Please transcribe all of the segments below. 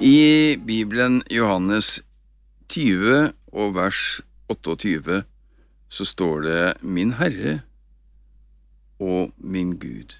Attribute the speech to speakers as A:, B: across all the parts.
A: I Bibelen Johannes 20 og vers 28 så står det «Min Herre og min Gud».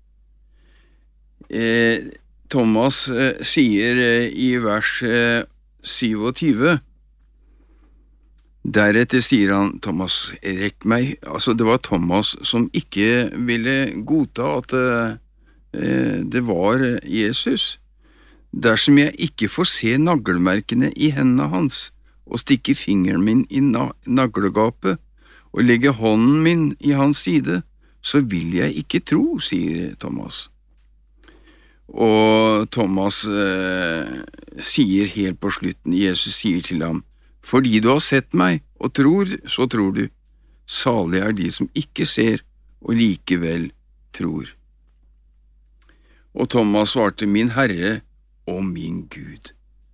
A: Thomas sier i vers 27, deretter sier han, Thomas, rekk meg. Altså det var Thomas som ikke ville godta at det var Jesus. Dersom jeg ikke får se nagelmerkene i hendene hans, og stikke fingeren min i naglegapet, og legge hånden min i hans side, så vil jeg ikke tro, sier Thomas. Og Thomas sier helt på slutten, Jesus sier til ham, fordi du har sett meg og tror, så tror du. Salig er de som ikke ser og likevel tror. Og Thomas svarte, min Herre og min Gud.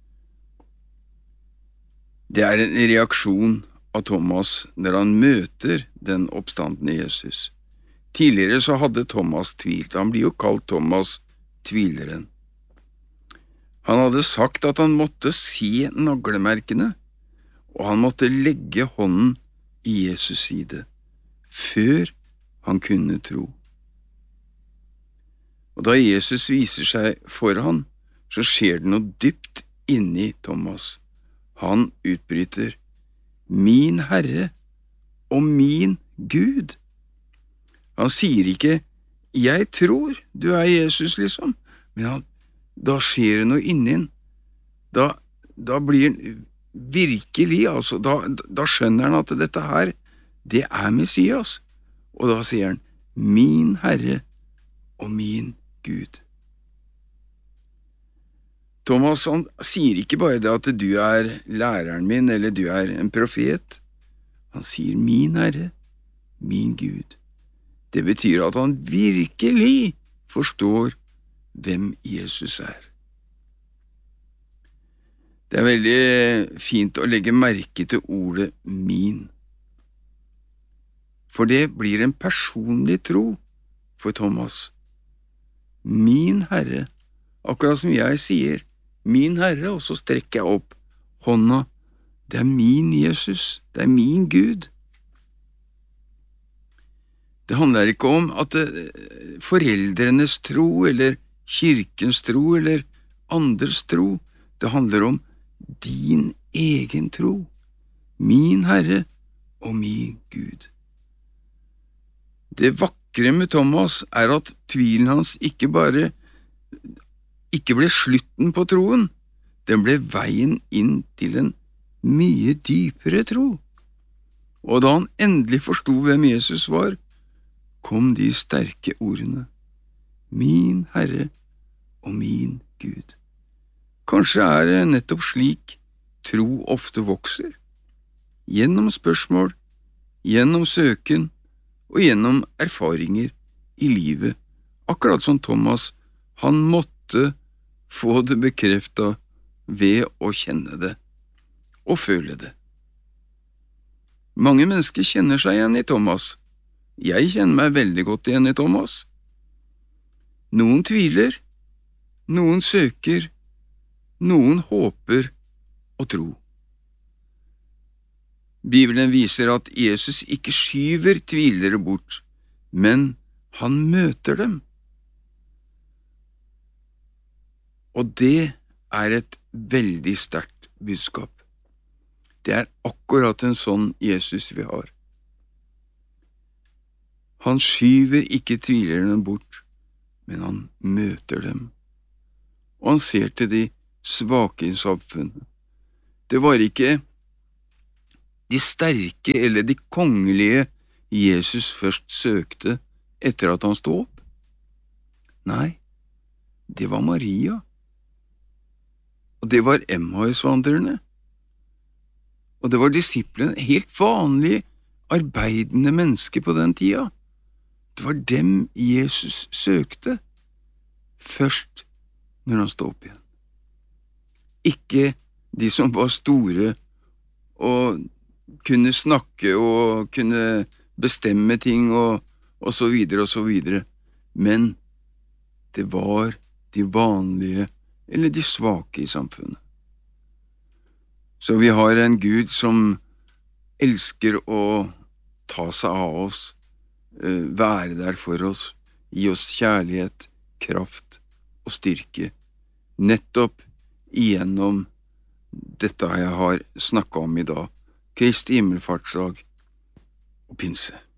A: Det er en reaksjon av Thomas når han møter den oppstandende Jesus. Tidligere så hadde Thomas tvilt, han blir jo kalt Thomas tvileren. Han hadde sagt at han måtte se naglemerkene, og han måtte legge hånden i Jesus side, før han kunne tro. Og da Jesus viser seg for han, så skjer det noe dypt inni Thomas. Han utbryter, min Herre og min Gud. Han sier ikke, jeg tror du er Jesus, liksom, men da skjer det noe inni han. Da blir han virkelig, altså, da skjønner han at dette her, det er Messias. Og da sier han, min Herre og min Gud. Thomas, han sier ikke bare det at du er læreren min, eller du er en profet. Han sier min Herre, min Gud. Det betyr at han virkelig forstår hvem Jesus er. Det er veldig fint å legge merke til ordet min. For det blir en personlig tro for Thomas. Min Herre, akkurat som jeg sier, min Herre, og så strekker jeg opp hånda. Det er min Jesus, det er min Gud. Det handler ikke om at foreldrenes tro, eller kirkens tro, eller andres tro. Det handler om din egen tro, min Herre og min Gud. Det vakre med Thomas er at tvilen hans ikke ble slutten på troen, den ble veien inn til en mye dypere tro. Og da han endelig forstod hvem Jesus var, kom de sterke ordene, min Herre og min Gud. Kanskje er det nettopp slik tro ofte vokser, gjennom spørsmål, gjennom søken og gjennom erfaringer i livet, akkurat som Thomas, han måtte få det bekreftet ved å kjenne det og føle det. Mange mennesker kjenner seg igjen i Thomas. Jeg kjenner meg veldig godt igjen i Thomas. Noen tviler, noen søker, noen håper og tro. Bibelen viser at Jesus ikke skyver tvilere bort, men han møter dem. Og det er et veldig sterkt budskap. Det er akkurat en sånn Jesus vi har. Han skyver ikke tvilerne bort, men han møter dem. Og han ser til de svake i samfunnet. Det var ikke de sterke eller de kongelige Jesus først søkte etter at han stod opp. Nei, det var Maria. Og det var Emmausvandrerne. Og det var disiplene, helt vanlige, arbeidende mennesker på den tida. Det var dem Jesus søkte, først når han stod opp igjen. Ikke de som var store og kunne snakke og kunne bestemme ting og så videre og så videre, men det var de vanlige eller de svake i samfunnet. Så vi har en Gud som elsker å ta seg av oss, være der for oss, gi oss kjærlighet, kraft og styrke, nettopp igjennom dette jeg har snakket om i dag, Kristi himmelfartsdag og pinse.